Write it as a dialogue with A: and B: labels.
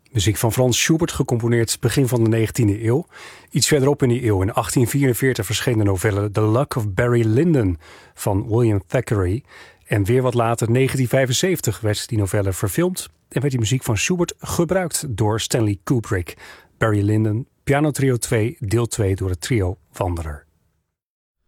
A: Muziek van Franz Schubert, gecomponeerd begin van de 19e eeuw. Iets verderop in die eeuw, in 1844, verscheen de novelle The Luck of Barry Lyndon van William Thackeray. En weer wat later, 1975, werd die novelle verfilmd en werd die muziek van Schubert gebruikt door Stanley Kubrick. Barry Lyndon, Piano Trio 2, deel 2 door het trio Wanderer.